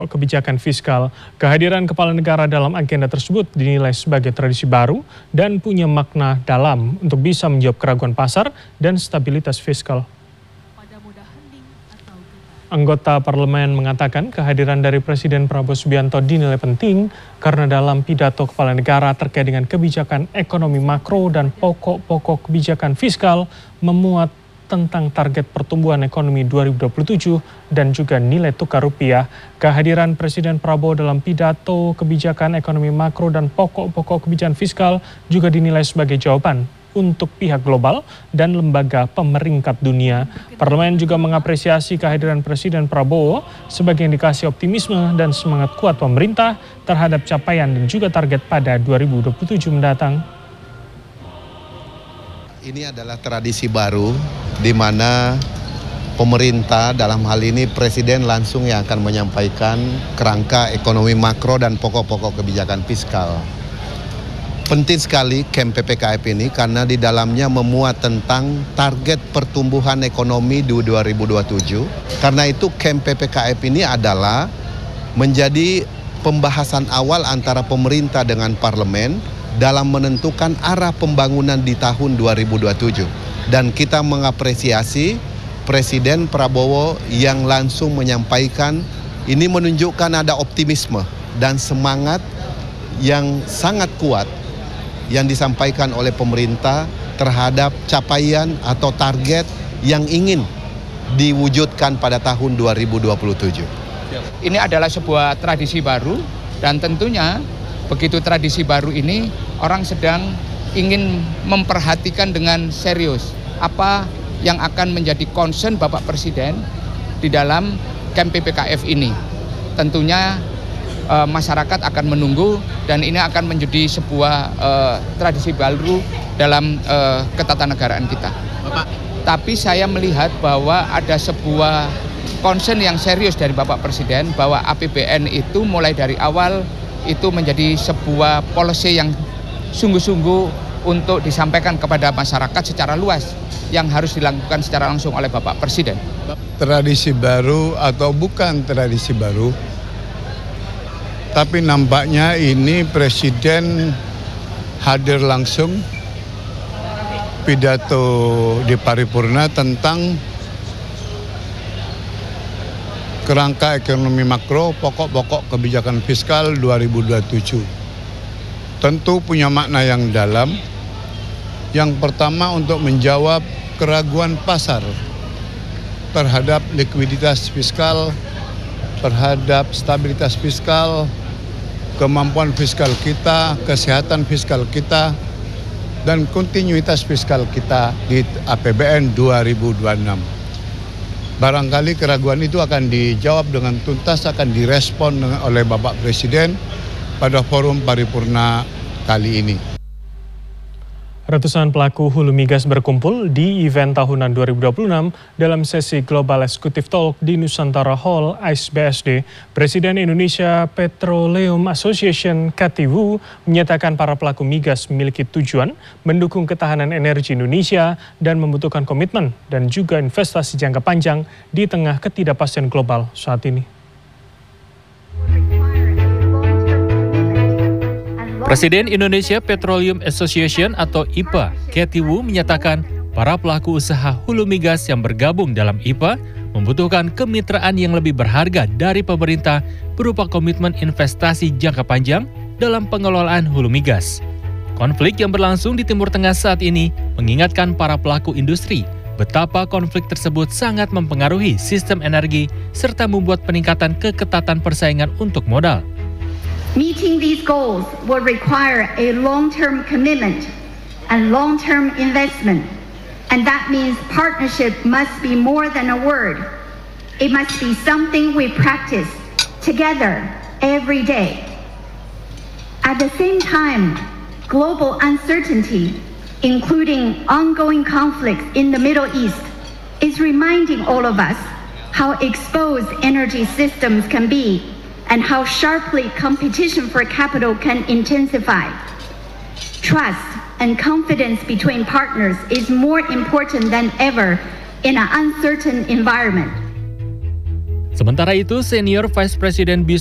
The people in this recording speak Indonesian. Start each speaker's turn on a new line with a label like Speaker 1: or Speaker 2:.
Speaker 1: kebijakan fiskal. Kehadiran kepala negara dalam agenda tersebut dinilai sebagai tradisi baru dan punya makna dalam untuk bisa menjawab keraguan pasar dan stabilitas fiskal. Anggota parlemen mengatakan kehadiran dari Presiden Prabowo Subianto dinilai penting karena dalam pidato kepala negara terkait dengan kebijakan ekonomi makro dan pokok-pokok kebijakan fiskal memuat tentang target pertumbuhan ekonomi 2027 dan juga nilai tukar rupiah. Kehadiran Presiden Prabowo dalam pidato kebijakan ekonomi makro dan pokok-pokok kebijakan fiskal juga dinilai sebagai jawaban untuk pihak global dan lembaga pemeringkat dunia. Parlemen juga mengapresiasi kehadiran Presiden Prabowo sebagai indikasi optimisme dan semangat kuat pemerintah terhadap capaian dan juga target pada 2027 mendatang.
Speaker 2: Ini adalah tradisi baru di mana pemerintah, dalam hal ini Presiden langsung yang akan menyampaikan kerangka ekonomi makro dan pokok-pokok kebijakan fiskal. Penting sekali camp PPKF ini karena di dalamnya memuat tentang target pertumbuhan ekonomi di 2027. Karena itu camp PPKF ini adalah menjadi pembahasan awal antara pemerintah dengan parlemen dalam menentukan arah pembangunan di tahun 2027. Dan kita mengapresiasi Presiden Prabowo yang langsung menyampaikan ini menunjukkan ada optimisme dan semangat yang sangat kuat yang disampaikan oleh pemerintah terhadap capaian atau target yang ingin diwujudkan pada tahun 2027.
Speaker 3: Ini adalah sebuah tradisi baru dan tentunya begitu tradisi baru ini, orang sedang ingin memperhatikan dengan serius apa yang akan menjadi concern Bapak Presiden di dalam camp PPKF ini. Tentunya masyarakat akan menunggu dan ini akan menjadi sebuah tradisi baru dalam ketatanegaraan kita. Bapak. Tapi saya melihat bahwa ada sebuah concern yang serius dari Bapak Presiden bahwa APBN itu mulai dari awal itu menjadi sebuah policy yang sungguh-sungguh untuk disampaikan kepada masyarakat secara luas yang harus dilakukan secara langsung oleh Bapak Presiden.
Speaker 4: Tradisi baru atau bukan tradisi baru, tapi nampaknya ini Presiden hadir langsung pidato di paripurna tentang kerangka ekonomi makro, pokok-pokok kebijakan fiskal 2027. Tentu punya makna yang dalam. Yang pertama untuk menjawab keraguan pasar terhadap likuiditas fiskal, terhadap stabilitas fiskal, kemampuan fiskal kita, kesehatan fiskal kita, dan kontinuitas fiskal kita di APBN 2026. Barangkali keraguan itu akan dijawab dengan tuntas, akan direspon oleh Bapak Presiden pada forum paripurna kali ini.
Speaker 1: Ratusan pelaku hulu migas berkumpul di event tahunan 2026 dalam sesi Global Executive Talk di Nusantara Hall ICE-BSD. Presiden Indonesia Petroleum Association Cathy Wu menyatakan para pelaku migas memiliki tujuan mendukung ketahanan energi Indonesia dan membutuhkan komitmen dan juga investasi jangka panjang di tengah ketidakpastian global saat ini.
Speaker 5: Presiden Indonesia Petroleum Association atau IPA, Cathy Wu menyatakan para pelaku usaha hulu migas yang bergabung dalam IPA membutuhkan kemitraan yang lebih berharga dari pemerintah berupa komitmen investasi jangka panjang dalam pengelolaan hulu migas. Konflik yang berlangsung di Timur Tengah saat ini mengingatkan para pelaku industri betapa konflik tersebut sangat mempengaruhi sistem energi serta membuat peningkatan keketatan persaingan untuk modal.
Speaker 6: Meeting these goals will require a long-term commitment and long-term investment, and that means partnership must be more than a word. It must be something we practice together every day. At the same time, global uncertainty, including ongoing conflicts in the Middle East, is reminding all of us how exposed energy systems can be and how sharply competition for capital can intensify. Trust and confidence between partners is more important than ever in an uncertain environment.
Speaker 5: Sementara itu, Senior Vice President